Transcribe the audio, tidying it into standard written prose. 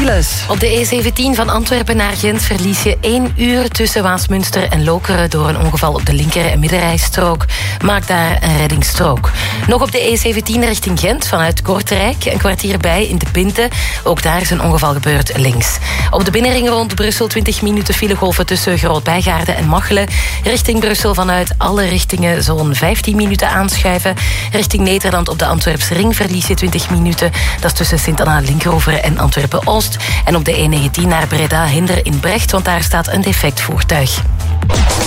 files. Op de E17 van Antwerpen naar Gent verlies je 1 uur tussen Waasmunster en Lokeren door een ongeval op de linker- en middenrijstrook. Maak daar een reddingsstrook. Nog op de E17 richting Gent vanuit Kortrijk. Een kwartier bij in de Pinte. Ook daar is een ongeval gebeurd links. Op de binnenring rond Brussel 20 minuten filegolven tussen Groot-Bijgaarden en Machelen. Richting Brussel vanuit alle richtingen zo'n 15 minuten aanschuiven. Richting Nederland op de Antwerpse ring verlies je 20 minuten. Dat is tussen Sint-Anna-Linkeroever en Antwerpen-Oost. En op de E19 naar Breda hinder in Brecht, want daar staat een defect voertuig.